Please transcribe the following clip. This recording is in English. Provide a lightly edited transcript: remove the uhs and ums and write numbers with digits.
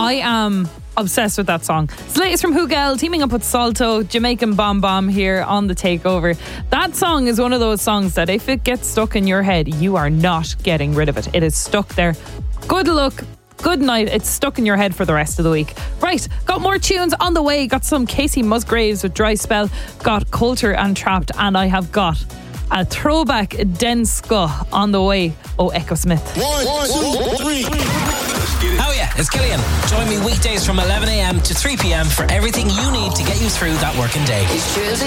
I am obsessed with that song. It's the latest from Hugel, teaming up with Salto, Jamaican Bomb Bomb here on The Takeover. That song is one of those songs that if it gets stuck in your head, you are not getting rid of it. It is stuck there. Good luck. Good night. It's stuck in your head for the rest of the week. Right, got more tunes on the way. Got some Casey Musgraves with Dry Spell. Got Coulter and Trapped. And I have got a throwback Denska on the way. Oh, Echo Smith. 1, 2, 3. Oh yeah, it's Killian. Join me weekdays from 11am to 3pm for everything you need to get you through that working day.